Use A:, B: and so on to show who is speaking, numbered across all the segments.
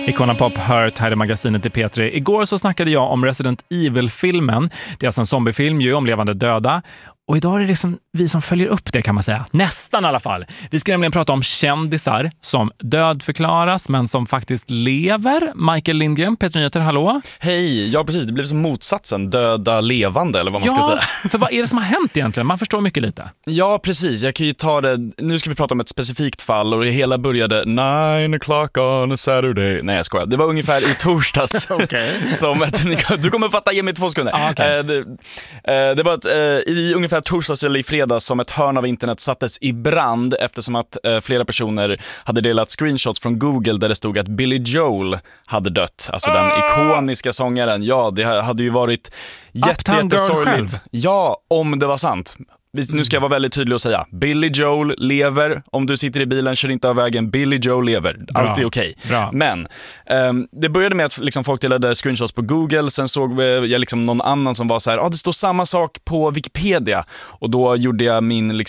A: Icona Pop hört här i magasinet i P3. Igår så snackade jag om Resident Evil-filmen. Det är alltså en zombiefilm ju om levande döda. Och idag är det liksom vi som följer upp det, kan man säga. Nästan i alla fall. Vi ska nämligen prata om kändisar som dödförklaras men som faktiskt lever. Michael Lindgren, P3 Nyheter, hallå?
B: Hej, ja precis. Det blev som motsatsen. Döda levande, eller vad man ska säga.
A: För vad är det som har hänt egentligen? Man förstår mycket lite.
B: Ja, precis. Jag kan ju ta det. Nu ska vi prata om ett specifikt fall och det hela började 9 o'clock on a Saturday. Nej, jag skojar. Det var ungefär i torsdags. Som du kommer fatta, ge mig 2 sekunder.
A: Okay.
B: Det var i ungefär torsdags eller i fredags som ett hörn av internet sattes i brand eftersom att flera personer hade delat screenshots från Google där det stod att Billy Joel hade dött. Alltså den ikoniska sångaren. Ja, det hade ju varit jättesorgligt. Ja, om det var sant. Nu ska jag vara väldigt tydlig och säga Billy Joel lever. Om du sitter i bilen, kör inte av vägen. Billy Joel lever. Allt är okej. Men det började med att liksom folk delade screenshots på Google. Sen såg jag liksom någon annan som var så här, det står samma sak på Wikipedia. Och då gjorde jag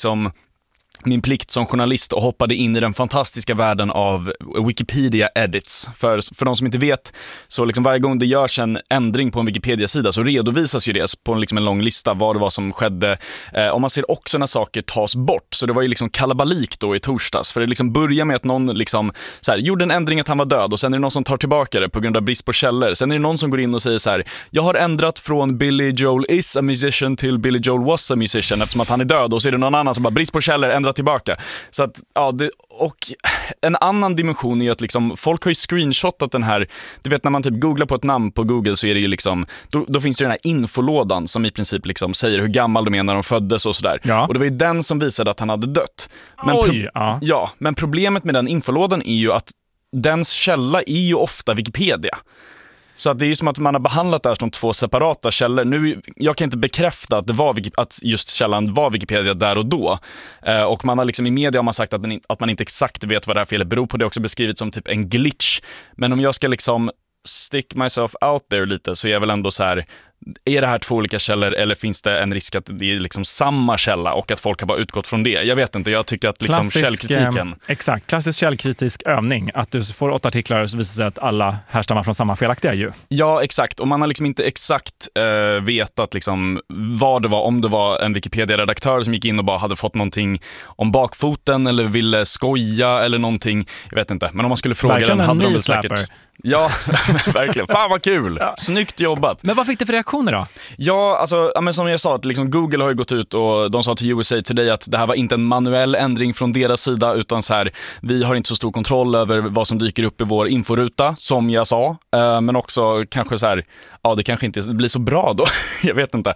B: min plikt som journalist och hoppade in i den fantastiska världen av Wikipedia edits. För de som inte vet, så liksom varje gång det görs en ändring på en Wikipedia-sida så redovisas ju det på liksom en lång lista vad det var som skedde. Och man ser också när saker tas bort. Så det var ju liksom kalabalik då i torsdags. För det liksom börjar med att någon liksom så här, gjorde en ändring att han var död och sen är det någon som tar tillbaka det på grund av brist på källor. Sen är det någon som går in och säger så här, jag har ändrat från Billy Joel is a musician till Billy Joel was a musician eftersom att han är död. Och så är det någon annan som bara brist på källor, ändra tillbaka. Så att, och en annan dimension är ju att liksom, folk har ju screenshotat den här, du vet när man typ googlar på ett namn på Google så är det ju liksom, då finns det den här infolådan som i princip liksom säger hur gammal de är när de föddes och sådär. Ja. Och det var ju den som visade att han hade dött. Men men problemet med den infolådan är ju att dens källa är ju ofta Wikipedia. Så att det är ju som att man har behandlat det här som 2 separata källor. Nu, jag kan inte bekräfta att, att just källan var Wikipedia där och då. Och man har liksom i media har man sagt att man inte exakt vet vad det här felet beror på. Det är också beskrivet som typ en glitch. Men om jag ska liksom stick myself out there lite så är jag väl ändå så här, är det här 2 olika källor eller finns det en risk att det är liksom samma källa och att folk har bara utgått från det? Jag vet inte, jag tycker att liksom källkritiken...
A: Exakt, klassisk källkritisk övning. Att du får 8 artiklar så visar sig att alla härstammar från samma felaktiga ju.
B: Ja, exakt. Och man har liksom inte exakt vetat liksom vad det var, om det var en Wikipedia-redaktör som gick in och bara hade fått någonting om bakfoten eller ville skoja eller någonting. Jag vet inte, men om man skulle fråga
A: verkligen
B: den hade de väl
A: säkert...
B: Ja, verkligen. Fan vad kul. Ja. Snyggt jobbat.
A: Men vad fick det för reaktioner då?
B: Ja, alltså men som jag sa, att liksom Google har ju gått ut och de sa till USA Today att det här var inte en manuell ändring från deras sida utan så här, vi har inte så stor kontroll över vad som dyker upp i vår inforuta, som jag sa. Men också kanske så här, det kanske inte blir så bra då. Jag vet inte.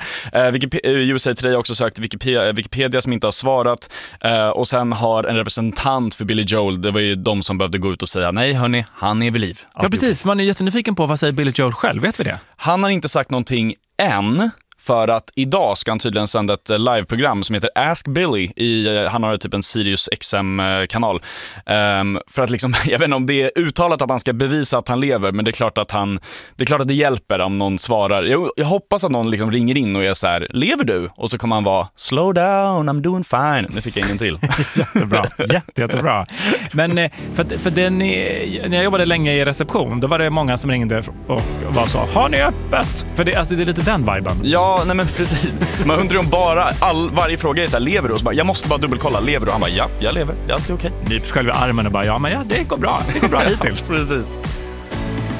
B: USA Today har också sökt Wikipedia som inte har svarat. Och sen har en representant för Billy Joel, det var ju de som behövde gå ut och säga nej hörni, han är vid liv.
A: Ja precis, man är jättenyfiken på vad säger Billy Joel själv, vet vi det?
B: Han har inte sagt någonting än. För att idag ska han tydligen sända ett liveprogram som heter Ask Billy. Han har typ en Sirius XM-kanal. För att liksom, jag vet inte om det är uttalat att han ska bevisa att han lever. Men det är klart att det hjälper om någon svarar. Jag hoppas att någon liksom ringer in och är så här, lever du? Och så kommer han vara, slow down, I'm doing fine. Nu fick jag ingen till.
A: Jättebra, jättebra. Men för när jag jobbade länge i reception, då var det många som ringde och var så, har ni öppet? För det är lite den viben.
B: Ja, nej men precis. Man undrar om varje fråga är så här, lever du? Och så bara, jag måste bara dubbelkolla, lever du? Han bara, ja, jag lever, det är alltid okej.
A: Nyps själv i armen och bara, det går bra hittills.
B: Precis.